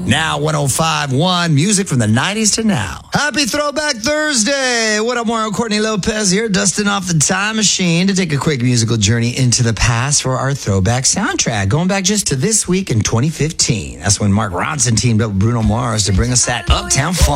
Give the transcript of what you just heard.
Now 105.1, music from the 90s to now. Happy Throwback Thursday. What up, Mario? Courtney Lopez here, dusting off the time machine to take a quick musical journey into the past for our throwback soundtrack. Going back just to this week in 2015. That's when Mark Ronson teamed up with Bruno Mars to bring us that Uptown Funk.